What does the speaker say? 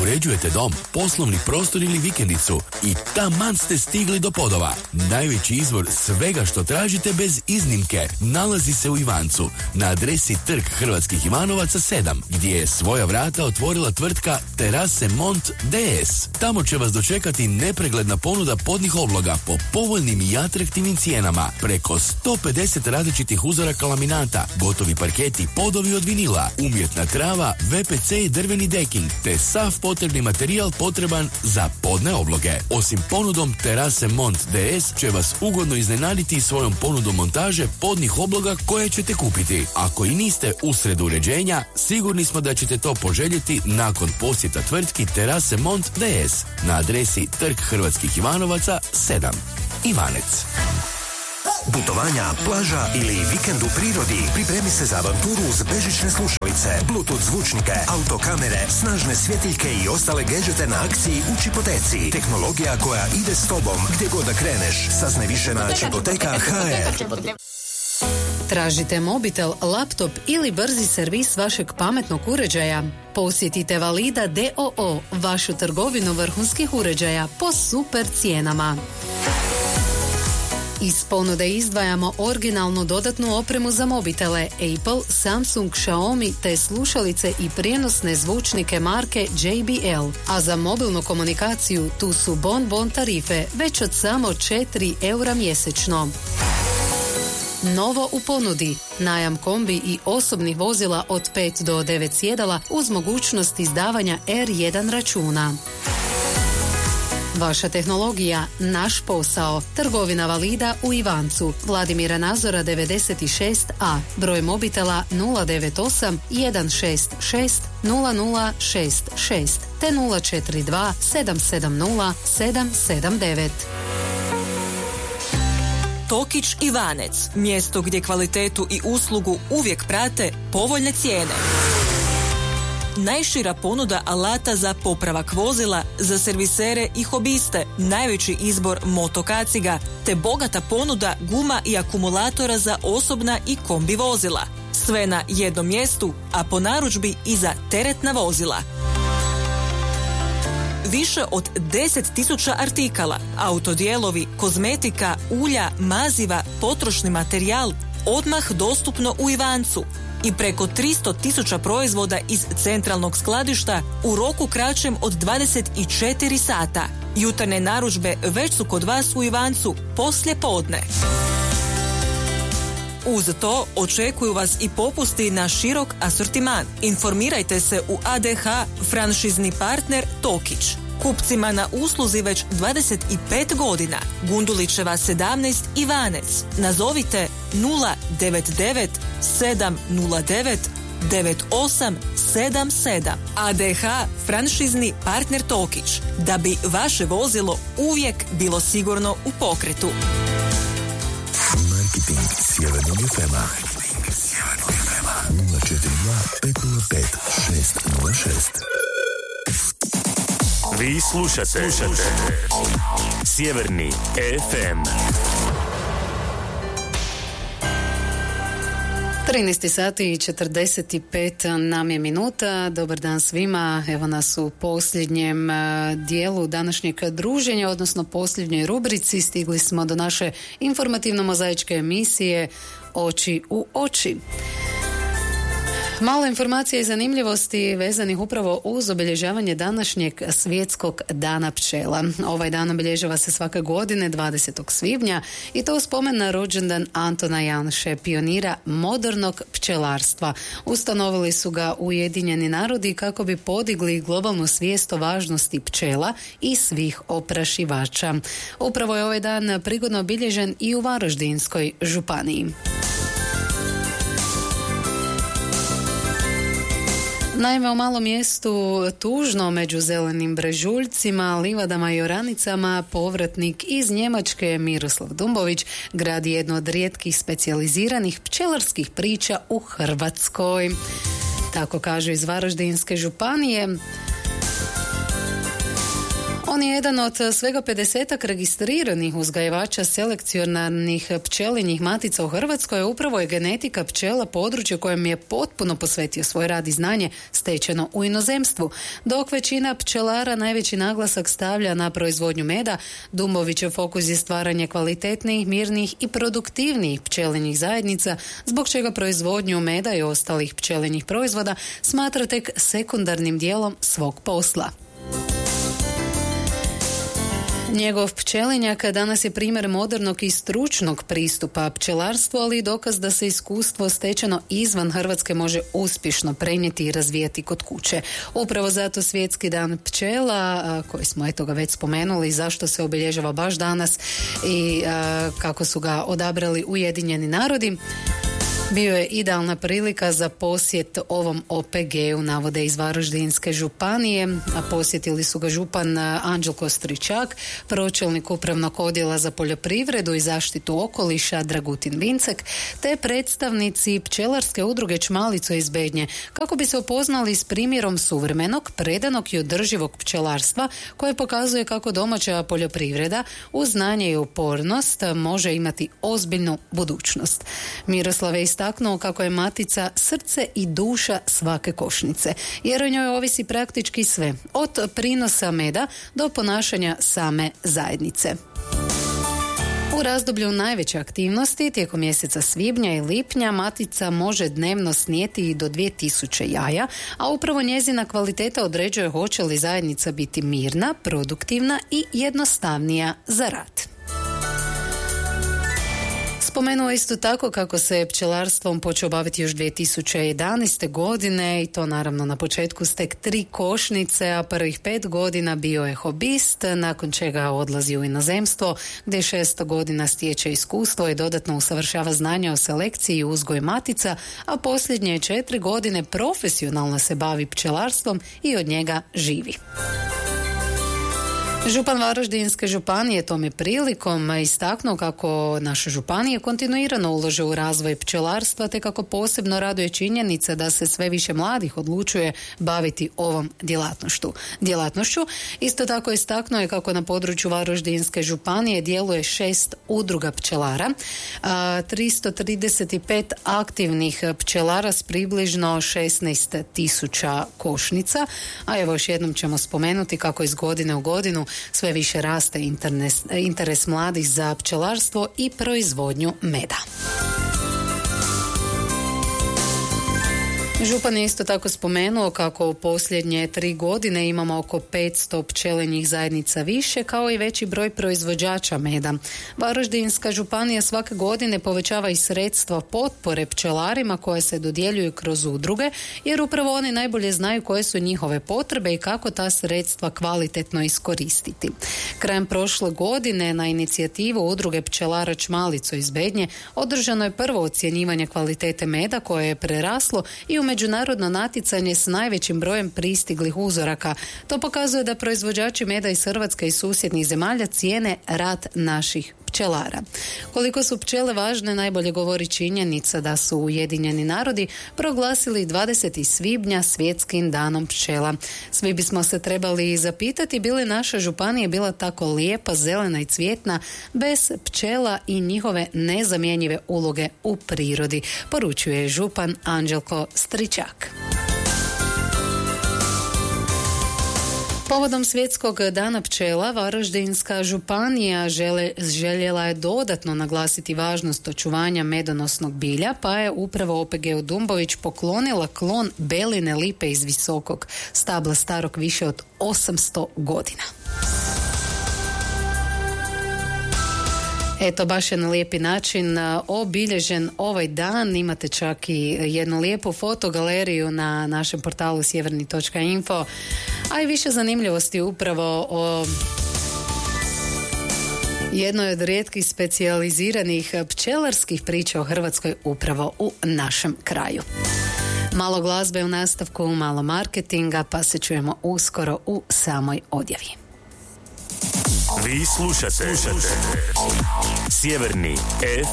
Uređujete dom, poslovni prostor ili vikendicu i taman ste stigli do Podova. Najveći izvor svega što tražite bez iznimke nalazi se u Ivancu, na adresi Trg Hrvatskih Ivanovaca 7, gdje je svoja vrata otvorila tvrtka Terase Mont DS. Tamo će vas dočekati nepregledna ponuda podnih obloga po povoljnim i atraktivnim cijenama, preko 150 različitih uzoraka laminata, gotovi parketi, podovi od vinila, umjetna trava, VPC i drveni deking, te sav potrebni materijal potreban za podne obloge. Osim ponudom Terase Mont DS će vas ugodno iznenaditi svojom ponudom montaže podnih obloga koje ćete kupiti. Ako i niste usred uređenja, sigurni smo da ćete to poželjeti nakon posjeta tvrtki Terase Mont DS na adresi Trg Hrvatskih Ivanovaca 7. Ivanec. Putovanja, plaža ili vikend u prirodi. Pripremi se za avanturu uz bežične slušalice, Bluetooth zvučnike, autokamere, snažne svjetiljke i ostale gadžete na akciji u Čipoteci. Tehnologija koja ide s tobom gdje god da kreneš. Saznaj više na Čipoteka.hr. Tražite mobitel, laptop ili brzi servis vašeg pametnog uređaja? Posjetite Valida d.o.o., vašu trgovinu vrhunskih uređaja po super cijenama. Iz ponude izdvajamo originalnu dodatnu opremu za mobitele Apple, Samsung, Xiaomi te slušalice i prijenosne zvučnike marke JBL. A za mobilnu komunikaciju tu su bon tarife već od samo 4 eura mjesečno. Novo u ponudi. Najam kombi i osobnih vozila od 5 do 9 sjedala uz mogućnost izdavanja R1 računa. Vaša tehnologija, naš posao. Trgovina Valida u Ivancu. Vladimira Nazora 96A. Broj mobitela 098 166 0066 te 042 770 779. Tokić Ivanec. Mjesto gdje kvalitetu i uslugu uvijek prate povoljne cijene. Najšira ponuda alata za popravak vozila, za servisere i hobiste, najveći izbor motokaciga, te bogata ponuda guma i akumulatora za osobna i kombi vozila. Sve na jednom mjestu, a po narudžbi i za teretna vozila. Više od 10.000 artikala, autodijelovi, kozmetika, ulja, maziva, potrošni materijal, odmah dostupno u Ivancu. I preko 300.000 proizvoda iz centralnog skladišta u roku kraćem od 24 sata. Jutarnje narudžbe već su kod vas u Ivancu poslije podne. Uz to očekuju vas i popusti na širok asortiman. Informirajte se u ADH franšizni partner Tokić. Kupcima na usluzi već 25 godina. Gundulićeva 17 Ivanec. Nazovite 099 709 9877. ADH franšizni partner Tokić. Da bi vaše vozilo uvijek bilo sigurno u pokretu. Marketing Sjevernog FM-a 042 505 606. Vi slušate Sjeverni FM. 13 sati i 45 nam je minuta. Dobar dan svima. Evo nas u posljednjem dijelu današnjeg druženja, odnosno posljednjoj rubrici. Stigli smo do naše informativno-mozaičke emisije Oči u oči. Malo informacija i zanimljivosti vezanih upravo uz obilježavanje današnjeg svjetskog dana pčela. Ovaj dan obilježava se svake godine 20. svibnja i to u spomen na rođendan Antona Janše, pionira modernog pčelarstva. Ustanovili su ga Ujedinjeni narodi kako bi podigli globalnu svijest o važnosti pčela i svih oprašivača. Upravo je ovaj dan prigodno obilježen i u Varaždinskoj županiji. Naime, u malom mjestu Tužno među zelenim brežuljcima, livadama i oranicama povratnik iz Njemačke Miroslav Dumbović gradi jednu od rijetkih specijaliziranih pčelarskih priča u Hrvatskoj. Tako kažu iz Varaždinske županije. On je jedan od svega 50 registriranih uzgajivača selekcionarnih pčelinjih matica u Hrvatskoj. Upravo je genetika pčela područje kojem je potpuno posvetio svoj rad i znanje stečeno u inozemstvu. Dok većina pčelara najveći naglasak stavlja na proizvodnju meda, Dumbovićev fokus je stvaranje kvalitetnijih, mirnih i produktivnijih pčelinjih zajednica, zbog čega proizvodnju meda i ostalih pčelinjih proizvoda smatra tek sekundarnim dijelom svog posla. Njegov pčelinjak danas je primjer modernog i stručnog pristupa pčelarstvu, ali i dokaz da se iskustvo stečeno izvan Hrvatske može uspješno prenijeti i razvijati kod kuće. Upravo zato Svjetski dan pčela, koji smo ga već spomenuli, zašto se obilježava baš danas i kako su ga odabrali Ujedinjeni narodi, bio je idealna prilika za posjet ovom OPG-u, navode iz Varaždinske županije, a posjetili su ga župan Anđelko Stričak, pročelnik upravnog odjela za poljoprivredu i zaštitu okoliša Dragutin Vincek, te predstavnici pčelarske udruge Čmalico iz Bednje, kako bi se upoznali s primjerom suvremenog, predanog i održivog pčelarstva koje pokazuje kako domaća poljoprivreda uz znanje i upornost može imati ozbiljnu budućnost. Miroslav je istaknuo kako je matica srce i duša svake košnice, jer o njoj ovisi praktički sve, od prinosa meda do ponašanja same zajednice. U razdoblju najveće aktivnosti, tijekom mjeseca svibnja i lipnja, matica može dnevno snijeti i do 2000 jaja, a upravo njezina kvaliteta određuje hoće li zajednica biti mirna, produktivna i jednostavnija za rad. Spomenuo isto tako kako se pčelarstvom počeo baviti još 2011. godine i to naravno na početku s tek 3 košnice, a prvih 5 godina bio je hobist, nakon čega odlazi u inozemstvo gdje 6 godina stječe iskustvo i dodatno usavršava znanja o selekciji i uzgoju matica, a posljednje 4 godine profesionalno se bavi pčelarstvom i od njega živi. Župan Varaždinske županije tom je prilikom istaknuo kako naše županije kontinuirano ulaže u razvoj pčelarstva, te kako posebno raduje činjenica da se sve više mladih odlučuje baviti ovom djelatnošću. Isto tako istaknuo je kako na području Varaždinske županije djeluje 6 udruga pčelara, 335 aktivnih pčelara s približno 16.000 košnica, a evo još jednom ćemo spomenuti kako iz godine u godinu sve više raste interes mladih za pčelarstvo i proizvodnju meda. Župan je isto tako spomenuo kako u posljednje 3 godine imamo oko 500 pčelinjih zajednica više, kao i veći broj proizvođača meda. Varaždinska županija svake godine povećava i sredstva potpore pčelarima koje se dodjeljuju kroz udruge, jer upravo oni najbolje znaju koje su njihove potrebe i kako ta sredstva kvalitetno iskoristiti. Krajem prošle godine na inicijativu udruge pčelara Čmalico iz Bednje održano je prvo ocjenjivanje kvalitete meda koje je preraslo i u međunarodno natjecanje s najvećim brojem pristiglih uzoraka. To pokazuje da proizvođači meda iz Hrvatske i susjednih zemalja cijene rad naših pčelara. Koliko su pčele važne najbolje govori činjenica da su Ujedinjeni narodi proglasili 20. svibnja Svjetskim danom pčela. Svi bismo se trebali zapitati bi li naša županija bila tako lijepa, zelena i cvjetna bez pčela i njihove nezamjenjive uloge u prirodi, poručuje župan Anđelko Stričak. Povodom Svjetskog dana pčela, Varaždinska županija željela je dodatno naglasiti važnost očuvanja medonosnog bilja, pa je upravo OPG-u Dumbović poklonila klon beline lipe iz visokog stabla starog više od 800 godina. Eto, baš je na lijepi način obilježen ovaj dan. Imate čak i jednu lijepu fotogaleriju na našem portalu sjeverni.info, a i više zanimljivosti upravo o jednoj od rijetkih specijaliziranih pčelarskih priča o Hrvatskoj upravo u našem kraju. Malo glazbe u nastavku, malo marketinga, pa se čujemo uskoro u samoj odjavi. Vi slušate Sjeverni